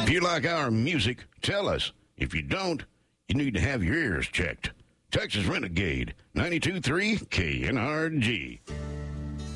If you like our music, tell us. If you don't, you need to have your ears checked. Texas Renegade, 92.3 KNRG.